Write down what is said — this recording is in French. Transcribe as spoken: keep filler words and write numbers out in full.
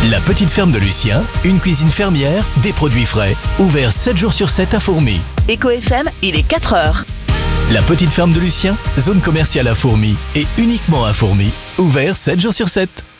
La petite ferme de Lucien, une cuisine fermière, des produits frais, ouvert sept jours sur sept à Fourmies. Éco F M, il est quatre heures. La petite ferme de Lucien, zone commerciale à Fourmies et uniquement à Fourmies, ouvert sept jours sur sept.